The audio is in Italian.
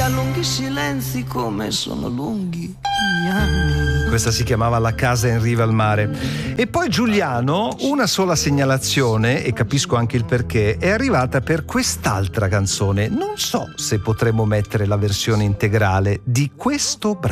a lunghi silenzi come sono lunghi gli anni. Questa si chiamava La casa in riva al mare. E poi Giuliano, una sola segnalazione, e capisco anche il perché, è arrivata per quest'altra canzone. Non so se potremmo mettere la versione integrale di questo brano.